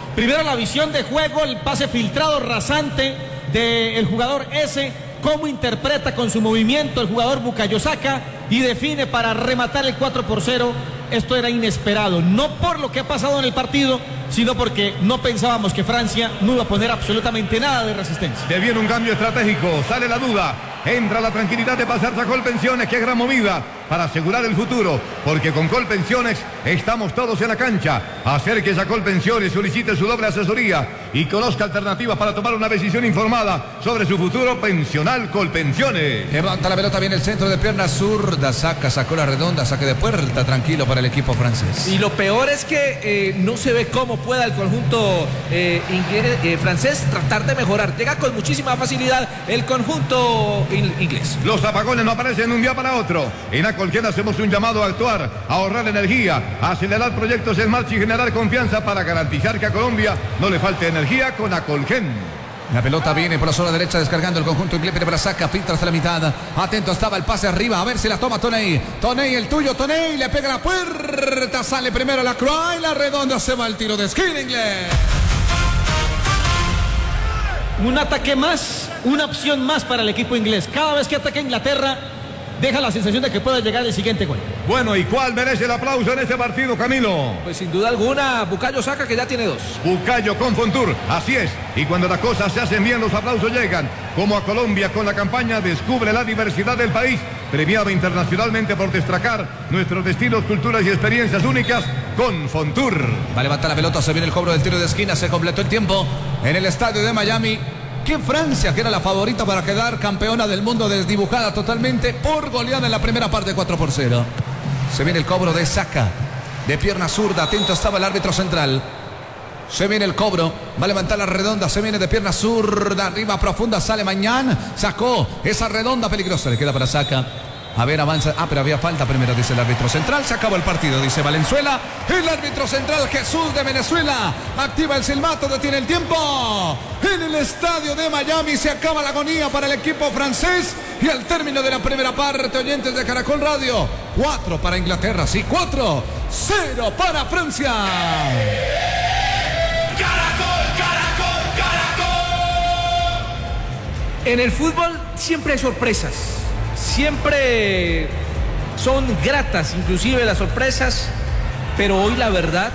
Primero la visión de juego, el pase filtrado rasante del jugador ese, cómo interpreta con su movimiento el jugador Bukayo Saka y define para rematar el 4-0. Esto era inesperado, no por lo que ha pasado en el partido, sino porque no pensábamos que Francia no iba a poner absolutamente nada de resistencia. Se viene un cambio estratégico, sale la duda, entra la tranquilidad de pasarse a Colpensiones. Qué gran movida para asegurar el futuro, porque con Colpensiones estamos todos en la cancha. Acérquese a Colpensiones, solicite su doble asesoría y conozca alternativas para tomar una decisión informada sobre su futuro pensional. Colpensiones. Levanta la pelota, viene el centro de pierna zurda, sacó la redonda, saque de puerta, tranquilo para el equipo francés. Y lo peor es que no se ve cómo pueda el conjunto francés tratar de mejorar. Llega con muchísima facilidad el conjunto inglés. Los apagones no aparecen de un día para otro. En Acolgen hacemos un llamado a actuar, a ahorrar energía, a acelerar proyectos en marcha y generar confianza para garantizar que a Colombia no le falte energía con Acolgen. La pelota viene por la zona derecha descargando el conjunto inglés, pero saca, filtra hasta la mitad. Atento estaba el pase arriba, a ver si la toma Toney. Toney, el tuyo, Toney, le pega la puerta, sale primero la Croix y la redonda, se va el tiro de esquina inglés. Un ataque más, una opción más para el equipo inglés. Cada vez que ataca Inglaterra, deja la sensación de que pueda llegar el siguiente gol. Bueno, ¿y cuál merece el aplauso en este partido, Camilo? Pues sin duda alguna, Bukayo Saka, que ya tiene 2. Bukayo con Fontour, así es. Y cuando las cosas se hacen bien, los aplausos llegan. Como a Colombia con la campaña Descubre la diversidad del país, premiado internacionalmente por destacar nuestros destinos, culturas y experiencias únicas con Fontour. Va a levantar la pelota, se viene el cobro del tiro de esquina, se completó el tiempo en el estadio de Miami. Que Francia, que era la favorita para quedar campeona del mundo, desdibujada totalmente por goleada en la primera parte, 4-0. Se viene el cobro de Saka, de pierna zurda, atento estaba el árbitro central. Se viene el cobro, va a levantar la redonda, se viene de pierna zurda, arriba profunda, sale Mañán, sacó esa redonda peligrosa, le queda para Saka. A ver, avanza. Pero había falta primero, dice el árbitro central. Se acabó el partido, dice Valenzuela. El árbitro central, Jesús de Venezuela, activa el silbato, detiene el tiempo. En el estadio de Miami se acaba la agonía para el equipo francés. Y al término de la primera parte, oyentes de Caracol Radio, 4 para Inglaterra, sí, 4-0 para Francia. En el fútbol siempre hay sorpresas. Siempre son gratas, inclusive las sorpresas, pero hoy la verdad,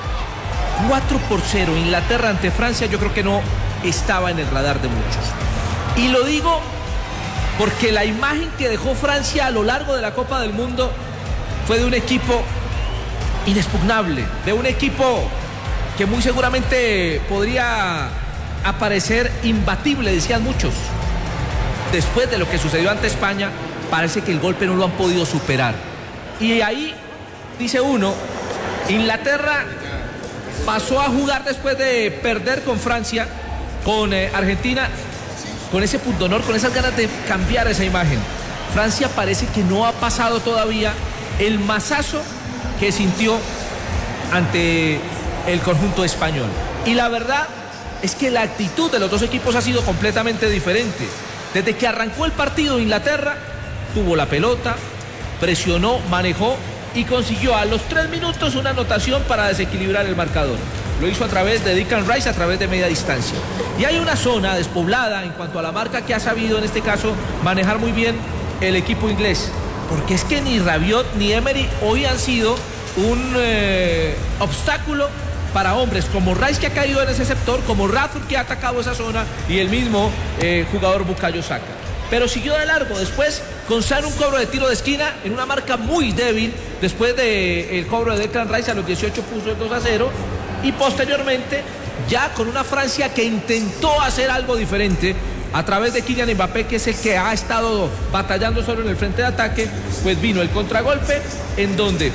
4-0 Inglaterra ante Francia, yo creo que no estaba en el radar de muchos. Y lo digo porque la imagen que dejó Francia a lo largo de la Copa del Mundo fue de un equipo inexpugnable, de un equipo que muy seguramente podría aparecer imbatible, decían muchos. Después de lo que sucedió ante España, parece que el golpe no lo han podido superar. Y ahí, dice uno, Inglaterra pasó a jugar después de perder con Francia, con Argentina, con ese punto honor, con esas ganas de cambiar esa imagen. Francia parece que no ha pasado todavía el mazazo que sintió ante el conjunto español. Y la verdad es que la actitud de los dos equipos ha sido completamente diferente. Desde que arrancó el partido, Inglaterra tuvo la pelota, presionó, manejó y consiguió a los 3 minutos una anotación para desequilibrar el marcador. Lo hizo a través de Declan Rice, a través de media distancia. Y hay una zona despoblada en cuanto a la marca que ha sabido en este caso manejar muy bien el equipo inglés. Porque es que ni Rabiot ni Emery hoy han sido un obstáculo para hombres como Rice, que ha caído en ese sector, como Rashford, que ha atacado esa zona, y el mismo jugador Bukayo Saka. Pero siguió de largo, después con un cobro de tiro de esquina en una marca muy débil, después del cobro de Declan Rice a los 18 puso el 2-0, y posteriormente ya con una Francia que intentó hacer algo diferente a través de Kylian Mbappé, que es el que ha estado batallando solo en el frente de ataque. Pues vino el contragolpe en donde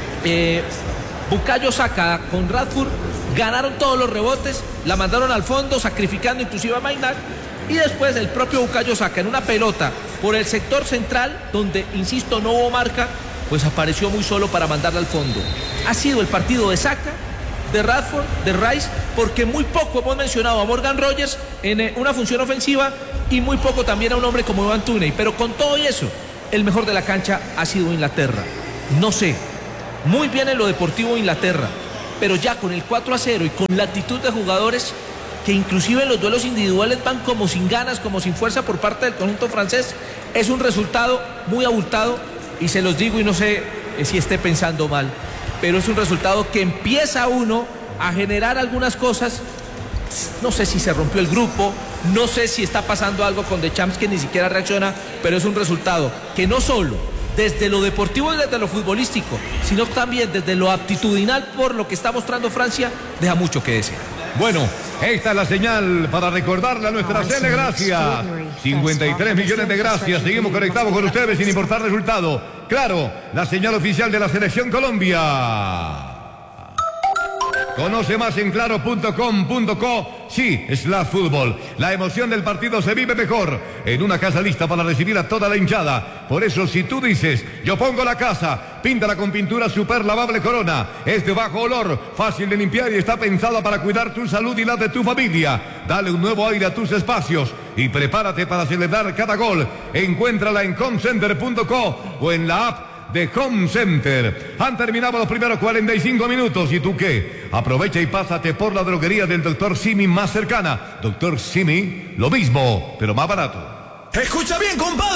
Bukayo Saka con Rashford ganaron todos los rebotes, la mandaron al fondo, sacrificando inclusive a Maynard, y después el propio Bukayo Saka en una pelota por el sector central, donde, insisto, no hubo marca, pues apareció muy solo para mandarla al fondo. Ha sido el partido de Saka, de Rashford, de Rice, porque muy poco hemos mencionado a Morgan Rogers en una función ofensiva y muy poco también a un hombre como Ivan Toney, pero con todo y eso, el mejor de la cancha ha sido Inglaterra. No sé, muy bien en lo deportivo Inglaterra, pero ya con el 4-0 y con la actitud de jugadores que inclusive en los duelos individuales van como sin ganas, como sin fuerza por parte del conjunto francés, es un resultado muy abultado y se los digo y no sé si esté pensando mal, pero es un resultado que empieza uno a generar algunas cosas. No sé si se rompió el grupo, no sé si está pasando algo con Deschamps que ni siquiera reacciona, pero es un resultado que no solo desde lo deportivo y desde lo futbolístico, sino también desde lo aptitudinal por lo que está mostrando Francia, deja mucho que desear. Bueno, esta es la señal para recordarle a nuestra Cele, gracias. 53 millones de gracias. Seguimos conectados con ustedes sin importar resultado. Claro, la señal oficial de la Selección Colombia. Conoce más en claro.com.co. Sí, es la fútbol. La emoción del partido se vive mejor en una casa lista para recibir a toda la hinchada. Por eso, si tú dices, yo pongo la casa, píntala con pintura super lavable Corona. Es de bajo olor, fácil de limpiar y está pensada para cuidar tu salud y la de tu familia. Dale un nuevo aire a tus espacios y prepárate para celebrar cada gol. Encuéntrala en homecenter.co o en la app de Home Center. Han terminado los primeros 45 minutos. ¿Y tú qué? Aprovecha y pásate por la droguería del Dr. Simi más cercana. Dr. Simi, lo mismo, pero más barato. Escucha bien, compadre.